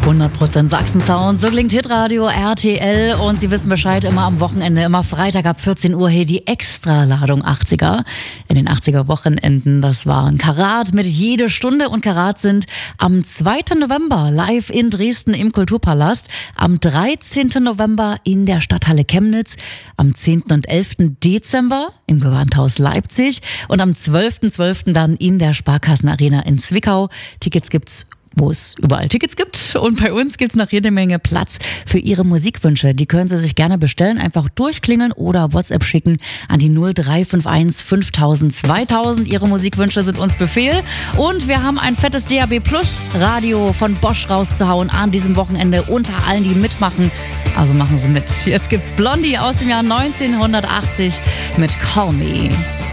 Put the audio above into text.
100% Sachsen-Sound, so klingt Hitradio RTL und Sie wissen Bescheid, immer am Wochenende, immer Freitag ab 14 Uhr hier die Extraladung 80er. In den 80er Wochenenden, das waren Karat mit jede Stunde und Karat sind am 2. November live in Dresden im Kulturpalast, am 13. November in der Stadthalle Chemnitz, am 10. und 11. Dezember im Gewandhaus Leipzig und am 12.12. dann in der Sparkassenarena in Zwickau. Tickets gibt's, wo es überall Tickets gibt. Und bei uns gibt's noch jede Menge Platz für Ihre Musikwünsche. Die können Sie sich gerne bestellen, einfach durchklingeln oder WhatsApp schicken an die 0351 5000 2000. Ihre Musikwünsche sind uns Befehl. Und wir haben ein fettes DAB Plus Radio von Bosch rauszuhauen an diesem Wochenende unter allen, die mitmachen. Also machen Sie mit. Jetzt gibt's Blondie aus dem Jahr 1980 mit Call Me.